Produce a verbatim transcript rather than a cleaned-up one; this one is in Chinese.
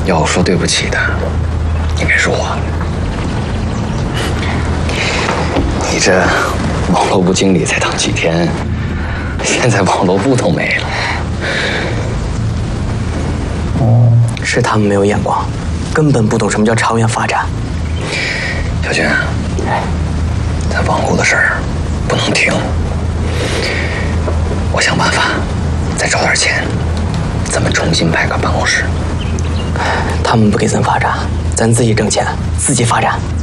要说对不起的，应该是我。你这网络部经理才当几天，现在网络部都没了。 是他们没有眼光，根本不懂什么叫长远发展。 小军，咱网络的事儿不能停，我想办法再找点钱，咱们重新摆个办公室。 他们不给咱发展，咱自己挣钱，自己发展。